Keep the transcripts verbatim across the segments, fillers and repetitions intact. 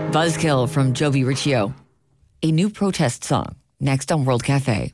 Buzzkill from Jovi Riccio. A new protest song, next on World Cafe.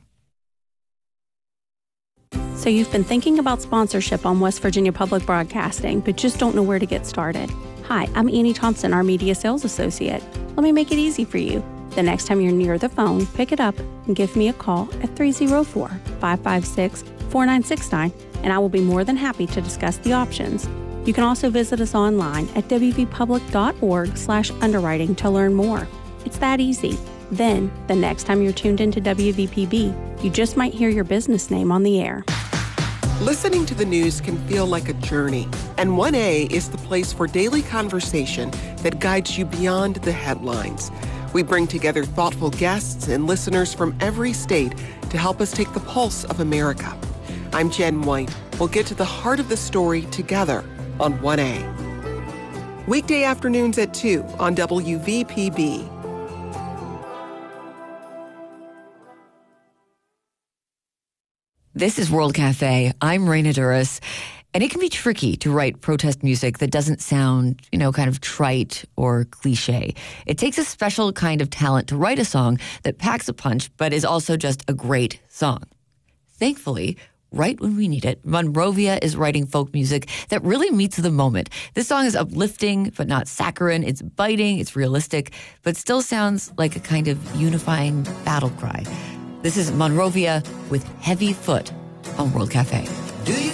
So you've been thinking about sponsorship on West Virginia Public Broadcasting, but just don't know where to get started. Hi, I'm Annie Thompson, our Media Sales Associate. Let me make it easy for you. The next time you're near the phone, pick it up and give me a call at three oh four, five five six, four nine six nine, and I will be more than happy to discuss the options. You can also visit us online at wvpublic.org slash underwriting to learn more. It's that easy. Then, the next time you're tuned into W V P B, you just might hear your business name on the air. Listening to the news can feel like a journey, and one A is the place for daily conversation that guides you beyond the headlines. We bring together thoughtful guests and listeners from every state to help us take the pulse of America. I'm Jen White. We'll get to the heart of the story together on one A. Weekday afternoons at two on W V P B. This is World Cafe. I'm Raina Duras. And it can be tricky to write protest music that doesn't sound, you know, kind of trite or cliche. It takes a special kind of talent to write a song that packs a punch, but is also just a great song. Thankfully, right when we need it, Monrovia is writing folk music that really meets the moment. This song is uplifting, but not saccharine. It's biting, it's realistic, but still sounds like a kind of unifying battle cry. This is Monrovia with Heavy Foot on World Cafe. Do you